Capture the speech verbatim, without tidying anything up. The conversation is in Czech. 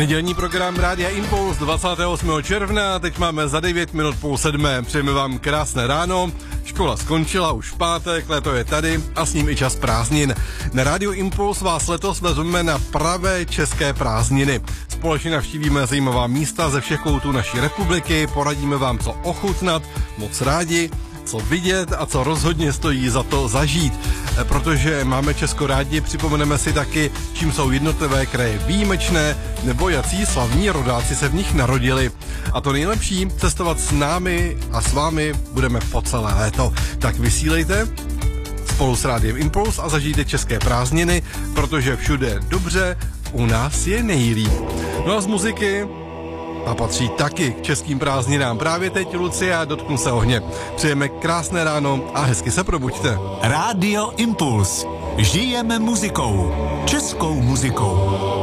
Nedělní program Rádia Impuls dvacátého osmého června, teď máme za devět minut půl sedmé. Přejeme vám krásné ráno, škola skončila, už v pátek, léto je tady a s ním i čas prázdnin. Na Rádiu Impuls vás letos vezmeme na pravé české prázdniny. Společně navštívíme zajímavá místa ze všech koutů naší republiky, poradíme vám, co ochutnat, moc rádi, co vidět a co rozhodně stojí za to zažít. Protože máme Česko rádi, připomeneme si taky, čím jsou jednotlivé kraje výjimečné, nebo jací slavní rodáci se v nich narodili. A to nejlepší, cestovat s námi a s vámi budeme po celé léto. Tak vysílejte spolu s Rádiem Impuls a zažijte české prázdniny, protože všude dobře, u nás je nejlíp. No a z muziky a patří taky k českým prázdninám. Právě teď Lucia, dotknu se ohně. Přejeme krásné ráno a hezky se probuďte. Rádio Impuls. Žijeme muzikou. Českou muzikou.